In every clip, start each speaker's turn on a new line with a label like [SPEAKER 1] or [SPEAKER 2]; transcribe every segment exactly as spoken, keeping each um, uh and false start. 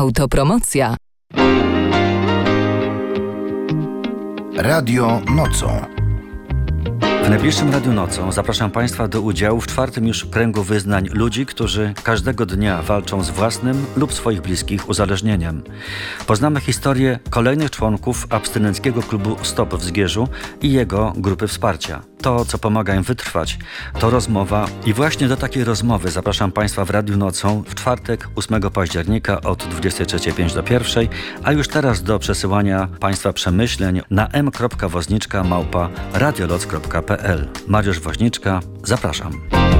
[SPEAKER 1] Autopromocja.
[SPEAKER 2] Radio Nocą.
[SPEAKER 3] W najbliższym Radiu Nocą zapraszam Państwa do udziału w czwartym już kręgu wyznań ludzi, którzy każdego dnia walczą z własnym lub swoich bliskich uzależnieniem. Poznamy historię kolejnych członków abstynenckiego klubu Stop w Zgierzu i jego grupy wsparcia. To, co pomaga im wytrwać, to rozmowa i właśnie do takiej rozmowy zapraszam Państwa w Radiu Nocą w czwartek ósmego października od dwudziestej trzeciej pięć do pierwszej, a już teraz do przesyłania Państwa przemyśleń na m kropka wozniczka małpa radioloc kropka p l. Mariusz Woźniczka, zapraszam.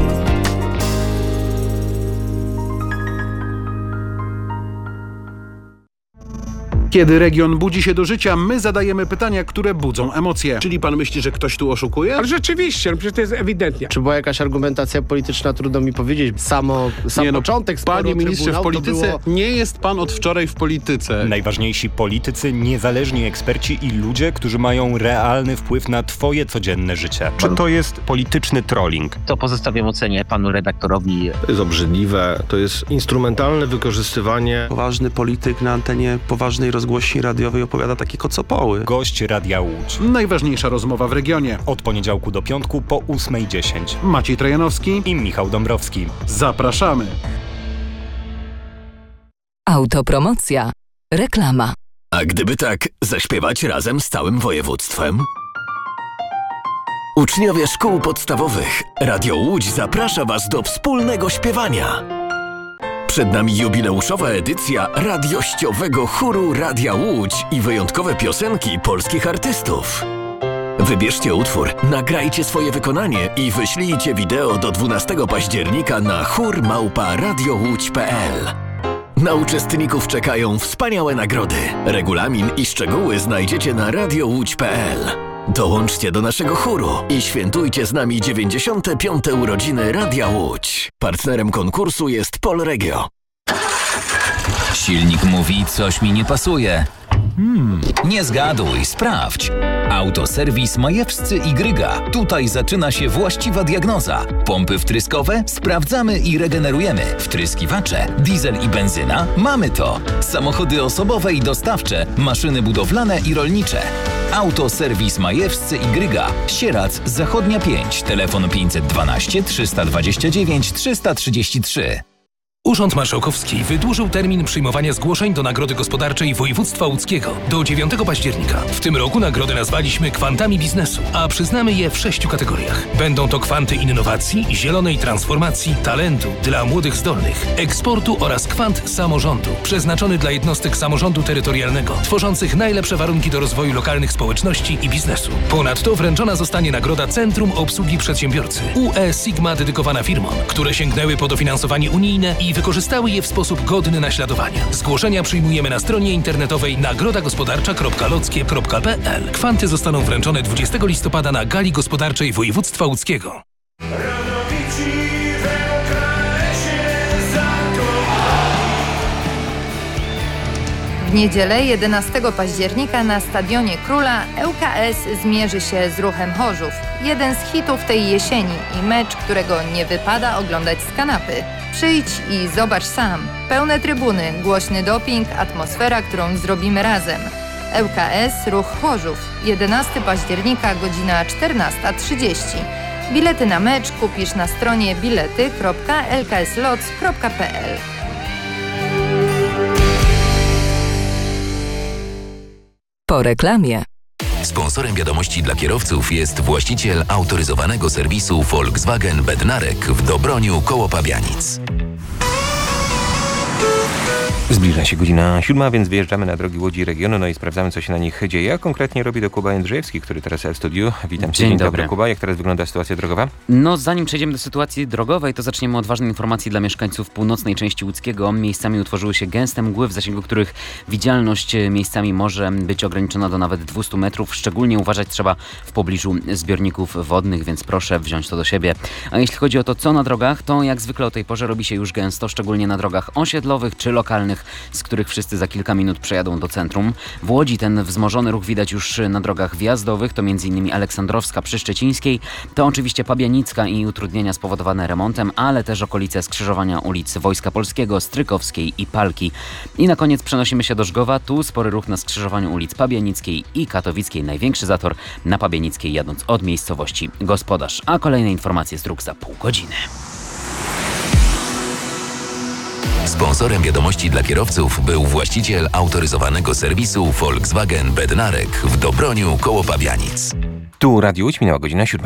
[SPEAKER 4] Kiedy region budzi się do życia, my zadajemy pytania, które budzą emocje.
[SPEAKER 5] Czyli pan myśli, że ktoś tu oszukuje?
[SPEAKER 6] Ale rzeczywiście, no przecież to jest ewidentnie.
[SPEAKER 7] Czy była jakaś argumentacja polityczna, trudno mi powiedzieć. Samo, sam
[SPEAKER 5] nie, no,
[SPEAKER 7] początek sporu
[SPEAKER 5] Panie ministrze, w polityce
[SPEAKER 7] było...
[SPEAKER 5] nie jest pan od wczoraj w polityce.
[SPEAKER 8] Najważniejsi politycy, niezależni eksperci i ludzie, którzy mają realny wpływ na twoje codzienne życie. Czy to jest polityczny trolling?
[SPEAKER 9] To pozostawiam ocenie panu redaktorowi.
[SPEAKER 10] To jest obrzydliwe, to jest instrumentalne wykorzystywanie.
[SPEAKER 11] Poważny polityk na antenie poważnej rozgłośni radiowej opowiada takie kocopoły.
[SPEAKER 8] Gość Radia Łódź.
[SPEAKER 4] Najważniejsza rozmowa w regionie.
[SPEAKER 8] Od poniedziałku do piątku po ósmej dziesięć.
[SPEAKER 4] Maciej Trojanowski
[SPEAKER 8] i Michał Dąbrowski.
[SPEAKER 4] Zapraszamy.
[SPEAKER 1] Autopromocja. Reklama.
[SPEAKER 12] A gdyby tak zaśpiewać razem z całym województwem? Uczniowie szkół podstawowych, Radio Łódź zaprasza Was do wspólnego śpiewania. Przed nami jubileuszowa edycja radiościowego chóru Radia Łódź i wyjątkowe piosenki polskich artystów. Wybierzcie utwór, nagrajcie swoje wykonanie i wyślijcie wideo do dwunastego października na chór małpa radiołódź kropka p l. Na uczestników czekają wspaniałe nagrody. Regulamin i szczegóły znajdziecie na radiołódź kropka p l. Dołączcie do naszego chóru i świętujcie z nami dziewięćdziesiąte piąte urodziny Radia Łódź. Partnerem konkursu jest Polregio.
[SPEAKER 13] Silnik mówi, coś mi nie pasuje. Hmm, nie zgaduj, sprawdź. Autoserwis Majewscy i Gryga. Tutaj zaczyna się właściwa diagnoza. Pompy wtryskowe? Sprawdzamy i regenerujemy. Wtryskiwacze? Diesel i benzyna? Mamy to. Samochody osobowe i dostawcze, maszyny budowlane i rolnicze. Autoserwis Majewscy i Gryga. Sierac, Zachodnia pięć. Telefon pięćset dwanaście trzysta dwadzieścia dziewięć trzysta trzydzieści trzy.
[SPEAKER 14] Urząd Marszałkowski wydłużył termin przyjmowania zgłoszeń do Nagrody Gospodarczej Województwa Łódzkiego do dziewiątego października. W tym roku nagrody nazwaliśmy kwantami biznesu, a przyznamy je w sześciu kategoriach. Będą to kwanty innowacji, zielonej transformacji, talentu dla młodych zdolnych, eksportu oraz kwant samorządu, przeznaczony dla jednostek samorządu terytorialnego, tworzących najlepsze warunki do rozwoju lokalnych społeczności i biznesu. Ponadto wręczona zostanie nagroda Centrum Obsługi Przedsiębiorcy U E Sigma dedykowana firmom, które sięgnęły po dofinansowanie unijne i wykorzystały je w sposób godny naśladowania. Zgłoszenia przyjmujemy na stronie internetowej nagroda gospodarcza kropka lockie kropka p l. Kwanty zostaną wręczone dwudziestego listopada na Gali Gospodarczej Województwa Łódzkiego.
[SPEAKER 15] W niedzielę jedenastego października na Stadionie Króla L K S zmierzy się z Ruchem Chorzów. Jeden z hitów tej jesieni i mecz, którego nie wypada oglądać z kanapy. Przyjdź i zobacz sam. Pełne trybuny, głośny doping, atmosfera, którą zrobimy razem. L K S Ruch Chorzów. jedenastego października, godzina czternasta trzydzieści. Bilety na mecz kupisz na stronie bilety kropka l k s loc kropka p l.
[SPEAKER 1] Po reklamie.
[SPEAKER 13] Sponsorem wiadomości dla kierowców jest właściciel autoryzowanego serwisu Volkswagen Bednarek w Dobroniu koło Pabianic.
[SPEAKER 16] Zbliża się godzina siódma, więc wyjeżdżamy na drogi Łodzi regionu, no i sprawdzamy, co się na nich dzieje. A konkretnie robi to Kuba Jędrzejewski, który teraz jest w studiu. Witam cię.
[SPEAKER 17] Dzień,
[SPEAKER 16] Dzień
[SPEAKER 17] dobry.
[SPEAKER 16] dobry, Kuba. Jak teraz wygląda sytuacja drogowa?
[SPEAKER 17] No, zanim przejdziemy do sytuacji drogowej, to zaczniemy od ważnej informacji dla mieszkańców północnej części Łódzkiego. Miejscami utworzyły się gęste mgły, w zasięgu których widzialność miejscami może być ograniczona do nawet dwieście metrów. Szczególnie uważać trzeba w pobliżu zbiorników wodnych, więc proszę wziąć to do siebie. A jeśli chodzi o to, co na drogach, to jak zwykle o tej porze robi się już gęsto, szczególnie na drogach osiedlowych czy lokalnych. kolejach, z których wszyscy za kilka minut przejadą do centrum. W Łodzi ten wzmożony ruch widać już na drogach wjazdowych, to m.in. Aleksandrowska przy Szczecińskiej, to oczywiście Pabianicka i utrudnienia spowodowane remontem, ale też okolice skrzyżowania ulic Wojska Polskiego, Strykowskiej i Palki. I na koniec przenosimy się do Żgowa. Tu spory ruch na skrzyżowaniu ulic Pabianickiej i Katowickiej. Największy zator na Pabianickiej jadąc od miejscowości Gospodarz. A kolejne informacje z dróg za pół godziny.
[SPEAKER 13] Sponsorem wiadomości dla kierowców był właściciel autoryzowanego serwisu Volkswagen Bednarek w Dobroniu koło Pabianic.
[SPEAKER 16] Tu Radio Łódź, minęła godzina siódma.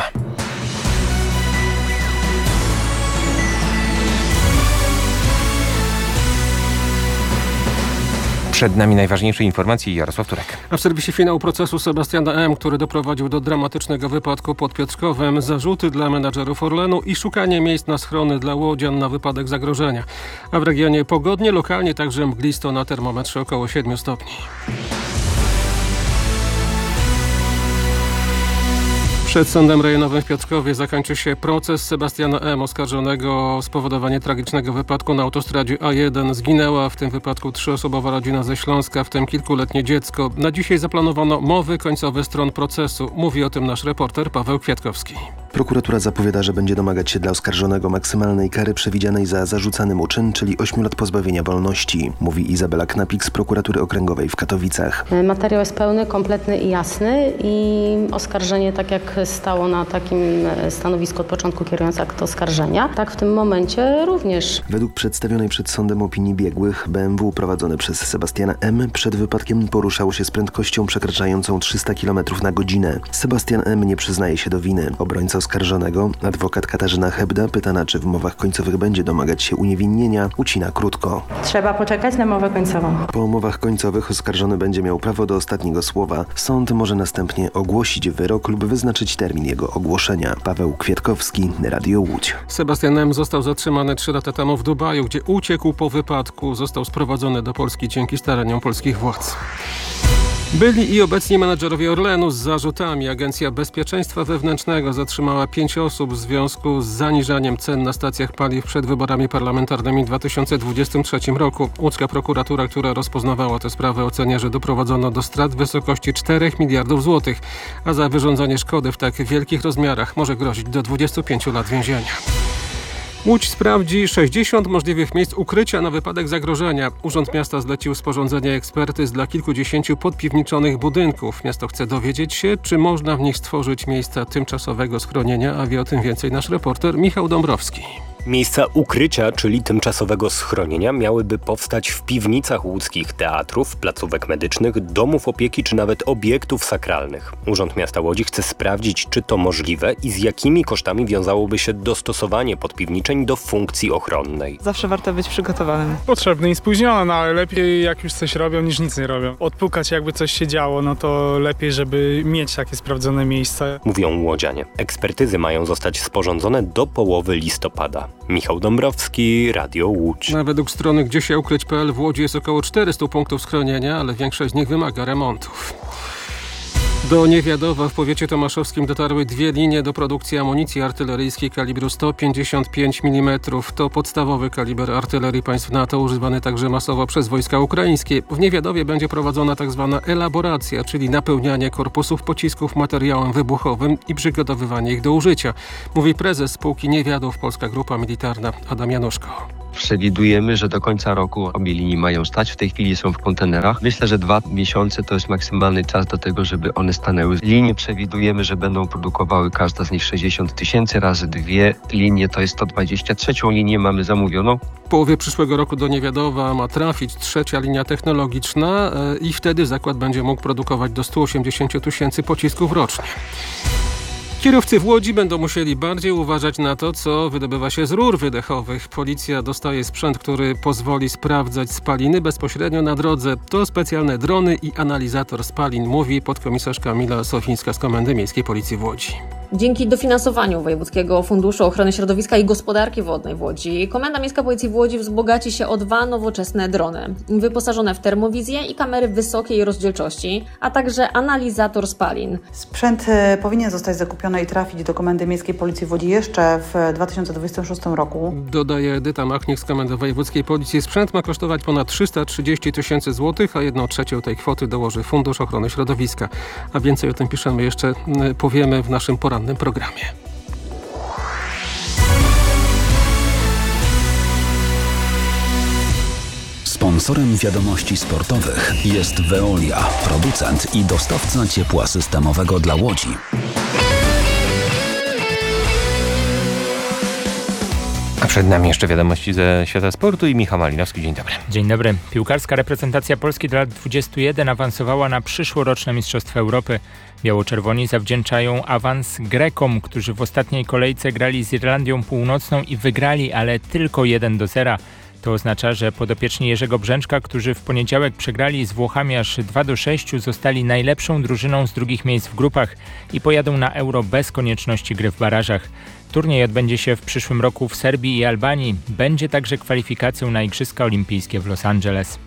[SPEAKER 16] Przed nami najważniejsze informacje. Jarosław Turek.
[SPEAKER 2] A w serwisie finał procesu Sebastiana M., który doprowadził do dramatycznego wypadku pod Piotrkowem, zarzuty dla menadżerów Orlenu i szukanie miejsc na schrony dla łodzian na wypadek zagrożenia. A w regionie pogodnie, lokalnie także mglisto, na termometrze około siedmiu stopni. Przed Sądem Rejonowym w Piotrkowie zakończy się proces Sebastiana M., oskarżonego o spowodowanie tragicznego wypadku na autostradzie A jeden. Zginęła w tym wypadku trzyosobowa rodzina ze Śląska, w tym kilkuletnie dziecko. Na dzisiaj zaplanowano mowy końcowe stron procesu. Mówi o tym nasz reporter Paweł Kwiatkowski.
[SPEAKER 18] Prokuratura zapowiada, że będzie domagać się dla oskarżonego maksymalnej kary przewidzianej za zarzucany mu czyn, czyli ośmiu lat pozbawienia wolności, mówi Izabela Knapik z Prokuratury Okręgowej w Katowicach.
[SPEAKER 19] Materiał jest pełny, kompletny i jasny i oskarżenie, tak jak stało na takim stanowisku od początku kierując akt oskarżenia, tak w tym momencie również.
[SPEAKER 18] Według przedstawionej przed sądem opinii biegłych, B M W prowadzone przez Sebastiana M. przed wypadkiem poruszało się z prędkością przekraczającą trzysta kilometrów na godzinę. Sebastian M. nie przyznaje się do winy. Obrońca oskarżonego, adwokat Katarzyna Hebda, pytana, czy w mowach końcowych będzie domagać się uniewinnienia, ucina krótko.
[SPEAKER 19] Trzeba poczekać na mowę końcową.
[SPEAKER 18] Po umowach końcowych oskarżony będzie miał prawo do ostatniego słowa. Sąd może następnie ogłosić wyrok lub wyznaczyć termin jego ogłoszenia. Paweł Kwiatkowski, Radio Łódź.
[SPEAKER 2] Sebastian M. został zatrzymany trzy lata temu w Dubaju, gdzie uciekł po wypadku. Został sprowadzony do Polski dzięki staraniom polskich władz. Byli i obecni menadżerowie Orlenu z zarzutami. Agencja Bezpieczeństwa Wewnętrznego zatrzymała pięć osób w związku z zaniżaniem cen na stacjach paliw przed wyborami parlamentarnymi w dwa tysiące dwudziestym trzecim roku. Łódzka prokuratura, która rozpoznawała tę sprawę, ocenia, że doprowadzono do strat w wysokości czterech miliardów złotych, a za wyrządzanie szkody w tak wielkich rozmiarach może grozić do dwudziestu pięciu lat więzienia. Łódź sprawdzi sześćdziesiąt możliwych miejsc ukrycia na wypadek zagrożenia. Urząd Miasta zlecił sporządzenie ekspertyz dla kilkudziesięciu podpiwniczonych budynków. Miasto chce dowiedzieć się, czy można w nich stworzyć miejsca tymczasowego schronienia, a wie o tym więcej nasz reporter Michał Dąbrowski.
[SPEAKER 8] Miejsca ukrycia, czyli tymczasowego schronienia, miałyby powstać w piwnicach łódzkich teatrów, placówek medycznych, domów opieki czy nawet obiektów sakralnych. Urząd Miasta Łodzi chce sprawdzić, czy to możliwe i z jakimi kosztami wiązałoby się dostosowanie podpiwniczeń do funkcji ochronnej.
[SPEAKER 20] Zawsze warto być przygotowanym.
[SPEAKER 21] Potrzebny i spóźniony, no ale lepiej jak już coś robią, niż nic nie robią. Odpukać jakby coś się działo, no to lepiej, żeby mieć takie sprawdzone miejsca.
[SPEAKER 8] Mówią łodzianie. Ekspertyzy mają zostać sporządzone do połowy listopada. Michał Dąbrowski, Radio Łódź.
[SPEAKER 2] A według strony gdzie się ukryć kropka p l w Łodzi jest około czterystu punktów schronienia, ale większość z nich wymaga remontów. Do Niewiadowa w powiecie tomaszowskim dotarły dwie linie do produkcji amunicji artyleryjskiej kalibru sto pięćdziesiąt pięć milimetrów. To podstawowy kaliber artylerii państw NATO, używany także masowo przez wojska ukraińskie. W Niewiadowie będzie prowadzona tzw. elaboracja, czyli napełnianie korpusów pocisków materiałem wybuchowym i przygotowywanie ich do użycia, mówi prezes spółki Niewiadów Polska Grupa Militarna Adam Januszko.
[SPEAKER 22] Przewidujemy, że do końca roku obie linie mają stać. W tej chwili są w kontenerach. Myślę, że dwa miesiące to jest maksymalny czas do tego, żeby one stanęły. Linie przewidujemy, że będą produkowały każda z nich sześćdziesiąt tysięcy razy dwie linie, to jest sto dwadzieścia. Trzecią linię mamy zamówioną.
[SPEAKER 2] W połowie przyszłego roku do Niewiadowa ma trafić trzecia linia technologiczna i wtedy zakład będzie mógł produkować do stu osiemdziesięciu tysięcy pocisków rocznie. Kierowcy w Łodzi będą musieli bardziej uważać na to, co wydobywa się z rur wydechowych. Policja dostaje sprzęt, który pozwoli sprawdzać spaliny bezpośrednio na drodze. To specjalne drony i analizator spalin, mówi podkomisarz Kamila Sofińska z Komendy Miejskiej Policji w Łodzi.
[SPEAKER 3] Dzięki dofinansowaniu Wojewódzkiego Funduszu Ochrony Środowiska i Gospodarki Wodnej w Łodzi Komenda Miejska Policji w Łodzi wzbogaci się o dwa nowoczesne drony, wyposażone w termowizję i kamery wysokiej rozdzielczości, a także analizator spalin.
[SPEAKER 20] Sprzęt powinien zostać zakupiony i trafić do Komendy Miejskiej Policji w Łodzi jeszcze w dwa tysiące dwudziestym szóstym roku.
[SPEAKER 2] Dodaje Edyta Machnik z Komendy Wojewódzkiej Policji. Sprzęt ma kosztować ponad trzysta trzydzieści tysięcy złotych, a jedną trzecią tej kwoty dołoży Fundusz Ochrony Środowiska. A więcej o tym piszemy, jeszcze powiemy w naszym porannym programie.
[SPEAKER 23] Sponsorem wiadomości sportowych jest Veolia, producent i dostawca ciepła systemowego dla Łodzi.
[SPEAKER 16] A przed nami jeszcze wiadomości ze świata sportu i Michał Malinowski. Dzień dobry.
[SPEAKER 24] Dzień dobry. Piłkarska reprezentacja Polski do lat dwudziestu jeden awansowała na przyszłoroczne Mistrzostwa Europy. Biało-czerwoni zawdzięczają awans Grekom, którzy w ostatniej kolejce grali z Irlandią Północną i wygrali, ale tylko jeden do zera. To oznacza, że podopieczni Jerzego Brzęczka, którzy w poniedziałek przegrali z Włochami aż dwa do sześciu, zostali najlepszą drużyną z drugich miejsc w grupach i pojadą na Euro bez konieczności gry w barażach. Turniej odbędzie się w przyszłym roku w Serbii i Albanii. Będzie także kwalifikacją na Igrzyska Olimpijskie w Los Angeles.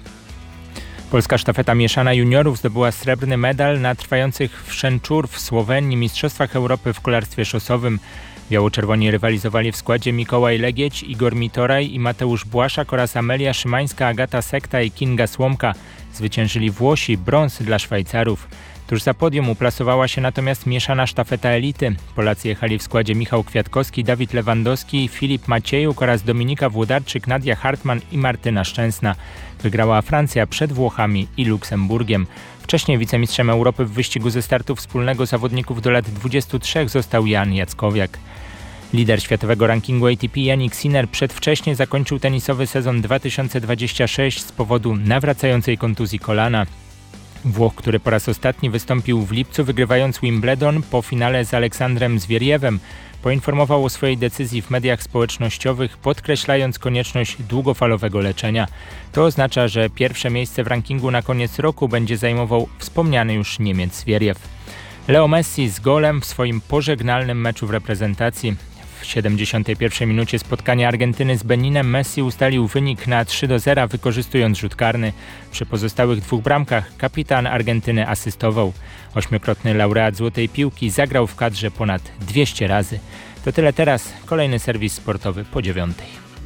[SPEAKER 24] Polska sztafeta mieszana juniorów zdobyła srebrny medal na trwających w Szentczur w Słowenii Mistrzostwach Europy w kolarstwie szosowym. Biało-czerwoni rywalizowali w składzie Mikołaj Legieć, Igor Mitoraj i Mateusz Błaszak oraz Amelia Szymańska, Agata Sekta i Kinga Słomka. Zwyciężyli Włosi, brąz dla Szwajcarów. Tuż za podium uplasowała się natomiast mieszana sztafeta elity. Polacy jechali w składzie Michał Kwiatkowski, Dawid Lewandowski, Filip Maciejuk oraz Dominika Włodarczyk, Nadia Hartman i Martyna Szczęsna. Wygrała Francja przed Włochami i Luksemburgiem. Wcześniej wicemistrzem Europy w wyścigu ze startu wspólnego zawodników do lat dwudziestu trzech został Jan Jackowiak. Lider światowego rankingu A T P Jannik Sinner przedwcześnie zakończył tenisowy sezon dwa tysiące dwudziesty szósty z powodu nawracającej kontuzji kolana. Włoch, który po raz ostatni wystąpił w lipcu, wygrywając Wimbledon po finale z Aleksandrem Zwierjewem, poinformował o swojej decyzji w mediach społecznościowych, podkreślając konieczność długofalowego leczenia. To oznacza, że pierwsze miejsce w rankingu na koniec roku będzie zajmował wspomniany już Niemiec Zwierjew. Leo Messi z golem w swoim pożegnalnym meczu w reprezentacji. W siedemdziesiątej pierwszej minucie spotkania Argentyny z Beninem Messi ustalił wynik na trzy do zera, wykorzystując rzut karny. Przy pozostałych dwóch bramkach kapitan Argentyny asystował. Ośmiokrotny laureat Złotej Piłki zagrał w kadrze ponad dwieście razy. To tyle teraz. Kolejny serwis sportowy po dziewiątej.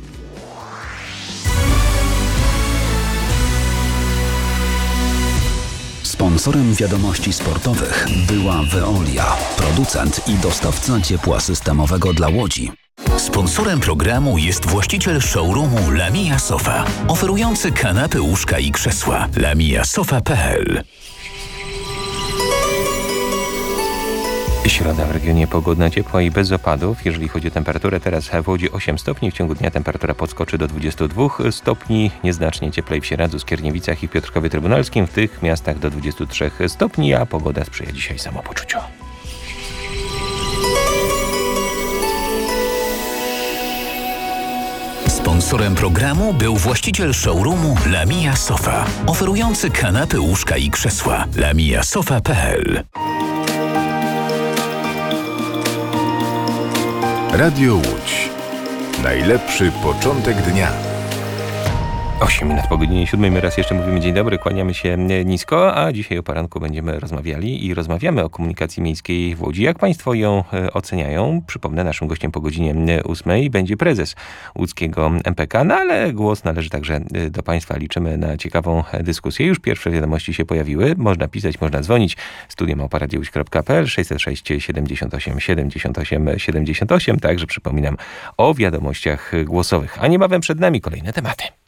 [SPEAKER 23] Sponsorem wiadomości sportowych była Veolia, producent i dostawca ciepła systemowego dla Łodzi.
[SPEAKER 12] Sponsorem programu jest właściciel showroomu Lamia Sofa, oferujący kanapy, łóżka i krzesła. lamia sofa kropka p l.
[SPEAKER 16] Środa w regionie pogodna, ciepła i bez opadów. Jeżeli chodzi o temperaturę, teraz w Łodzi osiem stopni. W ciągu dnia temperatura podskoczy do dwudziestu dwóch stopni. Nieznacznie cieplej w Sieradzu, Skierniewicach i Piotrkowie Trybunalskim. W tych miastach do dwudziestu trzech stopni, a pogoda sprzyja dzisiaj samopoczuciu.
[SPEAKER 12] Sponsorem programu był właściciel showroomu Lamia Sofa, oferujący kanapy, łóżka i krzesła. lamia sofa kropka p l.
[SPEAKER 25] Radio Łódź. Najlepszy początek dnia.
[SPEAKER 16] osiem minut po godzinie siódmej. My raz jeszcze mówimy dzień dobry, kłaniamy się nisko, a dzisiaj o poranku będziemy rozmawiali i rozmawiamy o komunikacji miejskiej w Łodzi. Jak Państwo ją oceniają? Przypomnę, naszym gościem po godzinie ósmej będzie prezes łódzkiego M P K, no ale głos należy także do Państwa. Liczymy na ciekawą dyskusję. Już pierwsze wiadomości się pojawiły. Można pisać, można dzwonić. Studio małpa radio łódź kropka p l sześćset sześć siedemdziesiąt osiem siedemdziesiąt osiem siedemdziesiąt osiem. Także przypominam o wiadomościach głosowych. A niebawem przed nami kolejne tematy.